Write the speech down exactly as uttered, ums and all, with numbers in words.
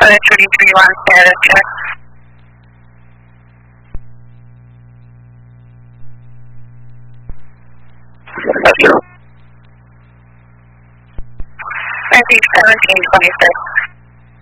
thirty-three one status check. That's you. Northeast seventeen twenty-six.